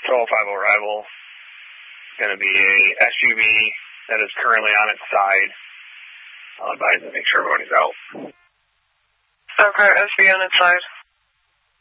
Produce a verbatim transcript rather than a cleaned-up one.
twelve five arrival. Going to be a S U V that is currently on its side. I'll advise to make sure everybody's out. Okay, S U V on its side.